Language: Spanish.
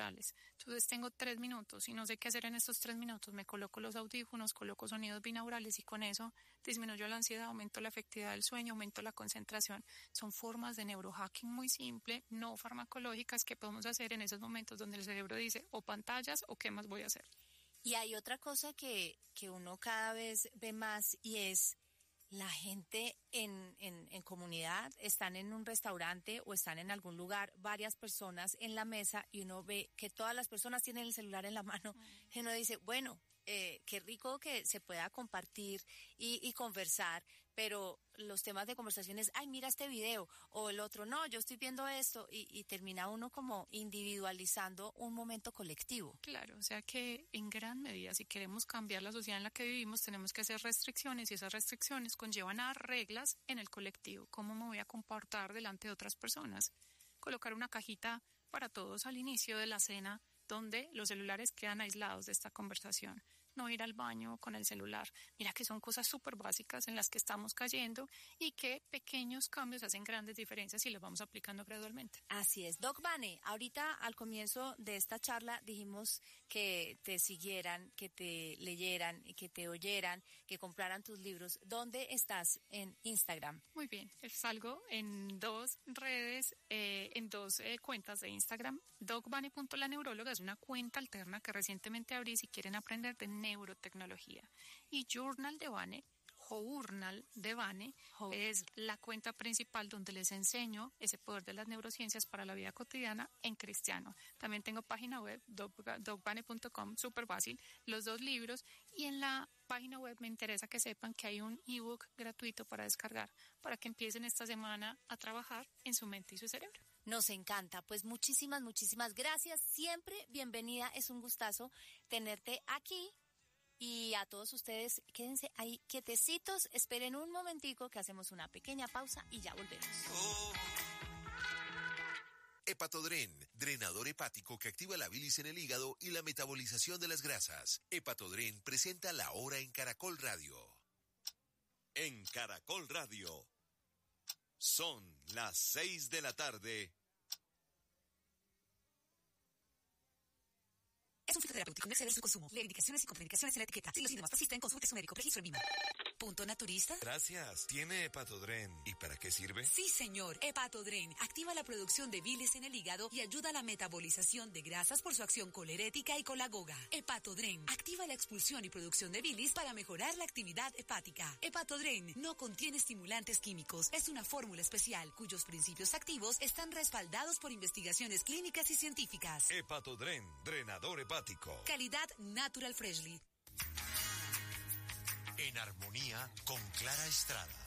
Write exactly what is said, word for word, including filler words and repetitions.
binaurales. Entonces tengo tres minutos y no sé qué hacer en estos tres minutos. Me coloco los audífonos, coloco sonidos binaurales y con eso disminuyo la ansiedad, aumento la efectividad del sueño, aumento la concentración. Son formas de neurohacking muy simple, no farmacológicas, que podemos hacer en esos momentos donde el cerebro dice o pantallas o qué más voy a hacer. Y hay otra cosa que, que uno cada vez ve más y es la gente en, en, en comunidad, están en un restaurante o están en algún lugar, varias personas en la mesa y uno ve que todas las personas tienen el celular en la mano y uno dice, bueno, eh, qué rico que se pueda compartir y, y conversar, pero los temas de conversación es, ay, mira este video, o el otro, no, yo estoy viendo esto, y, y termina uno como individualizando un momento colectivo. Claro, o sea que en gran medida, si queremos cambiar la sociedad en la que vivimos, tenemos que hacer restricciones, y esas restricciones conllevan a reglas en el colectivo. ¿Cómo me voy a comportar delante de otras personas? Colocar una cajita para todos al inicio de la cena, donde los celulares quedan aislados de esta conversación. No ir al baño con el celular. Mira que son cosas súper básicas en las que estamos cayendo y que pequeños cambios hacen grandes diferencias y los vamos aplicando gradualmente. Así es. Doc Vane, ahorita al comienzo de esta charla dijimos que te siguieran, que te leyeran, que te oyeran, que compraran tus libros. ¿Dónde estás en Instagram? Muy bien, salgo en dos redes, eh, en dos eh, cuentas de Instagram. docvane punto la neuróloga es una cuenta alterna que recientemente abrí si quieren aprender de neurotecnología. Y Journal de Vane, Journal de Vane, es la cuenta principal donde les enseño ese poder de las neurociencias para la vida cotidiana en cristiano. También tengo página web, doc vane punto com, súper fácil, los dos libros, y en la página web me interesa que sepan que hay un ebook gratuito para descargar, para que empiecen esta semana a trabajar en su mente y su cerebro. Nos encanta, pues muchísimas, muchísimas gracias, siempre bienvenida, es un gustazo tenerte aquí. Y a todos ustedes, quédense ahí quietecitos, esperen un momentico que hacemos una pequeña pausa y ya volvemos. Oh. Hepatodren, drenador hepático que activa la bilis en el hígado y la metabolización de las grasas. Hepatodren presenta La Hora en Caracol Radio. En Caracol Radio, son las seis de la tarde. Es un fitoterapéutico, no exceder su consumo. Lee indicaciones y contraindicaciones en la etiqueta. Si los síntomas persisten, consulte a su médico. Registro en Vima. ¿Punto naturista? Gracias. ¿Tiene Hepatodren? ¿Y para qué sirve? Sí, señor. Hepatodren activa la producción de bilis en el hígado y ayuda a la metabolización de grasas por su acción colerética y colagoga. Hepatodren activa la expulsión y producción de bilis para mejorar la actividad hepática. Hepatodren no contiene estimulantes químicos. Es una fórmula especial cuyos principios activos están respaldados por investigaciones clínicas y científicas. Hepatodren, drenador hepático. Calidad Natural Freshly. En armonía con Clara Estrada.